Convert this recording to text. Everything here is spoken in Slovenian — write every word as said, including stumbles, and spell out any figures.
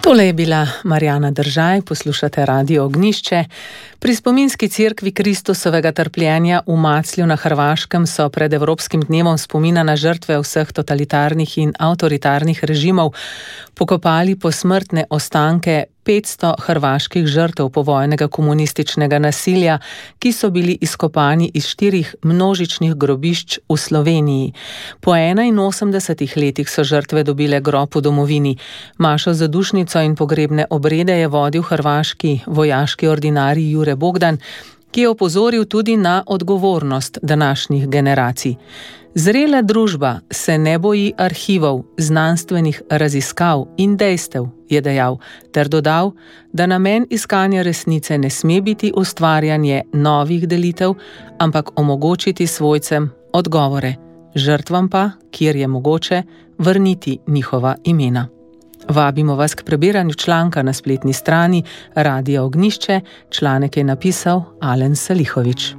Tole je bila Marjana Držaj, poslušate Radio Ognjišče. Pri spominski cerkvi Kristusovega trpljenja v Maclju na Hrvaškem so pred Evropskim dnevom spomina na žrtve vseh totalitarnih in avtoritarnih režimov pokopali posmrtne ostanke petsto hrvaških žrtev povojnega komunističnega nasilja, ki so bili izkopani iz štirih množičnih grobišč v Sloveniji. Po enainosemdesetih letih so žrtve dobile grob v domovini. Mašo zadušnico in pogrebne obrede je vodil hrvaški vojaški ordinarij Jure Bogdan, ki je opozoril tudi na odgovornost današnjih generacij. Zrela družba se ne boji arhivov, znanstvenih raziskav in dejstev, je dejal, ter dodal, da namen iskanja resnice ne sme biti ustvarjanje novih delitev, ampak omogočiti svojcem odgovore, žrtvam pa, kjer je mogoče, vrniti njihova imena. Vabimo vas k prebiranju članka na spletni strani Radia Ognjišče. Članek je napisal Alen Salihović.